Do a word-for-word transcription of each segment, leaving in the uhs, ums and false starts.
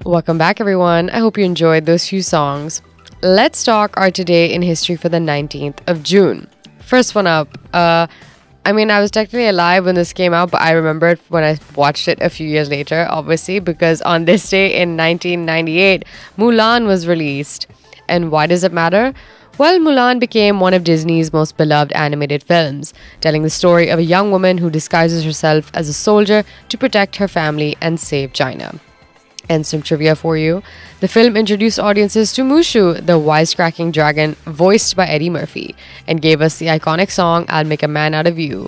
Welcome back, everyone. I hope you enjoyed those few songs. Let's talk our today in history for the nineteenth of June. First one up. Uh, I mean, I was technically alive when this came out, but I remember it when I watched it a few years later, obviously, because on this day in nineteen ninety-eight, Mulan was released. And why does it matter? Well, Mulan became one of Disney's most beloved animated films, telling the story of a young woman who disguises herself as a soldier to protect her family and save China. And some trivia for you. The film introduced audiences to Mushu, the wisecracking dragon voiced by Eddie Murphy, and gave us the iconic song I'll Make a Man Out of You.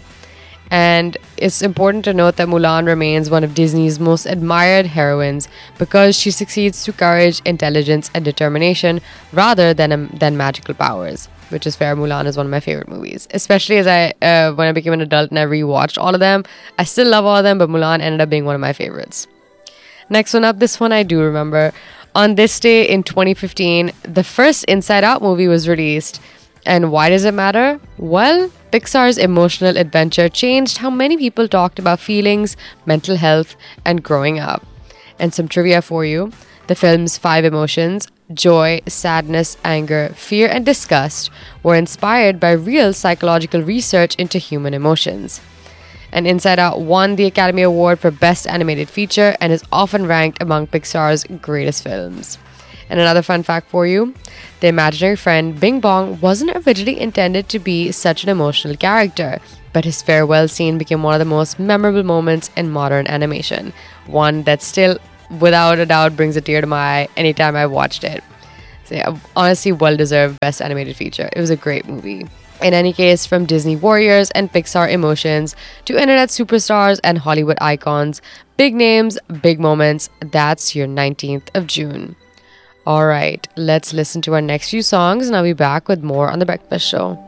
And it's important to note that Mulan remains one of Disney's most admired heroines because she succeeds through courage, intelligence, and determination rather than, um, than magical powers. Which is fair. Mulan is one of my favorite movies, especially as I uh, when I became an adult and I rewatched all of them. I still love all of them, but Mulan ended up being one of my favorites. Next one up, this one I do remember. On this day in twenty fifteen, the first Inside Out movie was released. And why does it matter? Well, Pixar's emotional adventure changed how many people talked about feelings, mental health, and growing up. And some trivia for you. The film's five emotions, joy, sadness, anger, fear, and disgust, were inspired by real psychological research into human emotions. And Inside Out won the Academy Award for Best Animated Feature and is often ranked among Pixar's greatest films. And another fun fact for you, the imaginary friend Bing Bong wasn't originally intended to be such an emotional character, but his farewell scene became one of the most memorable moments in modern animation, one that still, without a doubt, brings a tear to my eye anytime I watched it. So yeah, honestly, well-deserved Best Animated Feature. It was a great movie. In any case, from Disney warriors and Pixar emotions to internet superstars and Hollywood icons, big names, big moments, that's your nineteenth of June. Alright, let's listen to our next few songs and I'll be back with more on The Breakfast Show.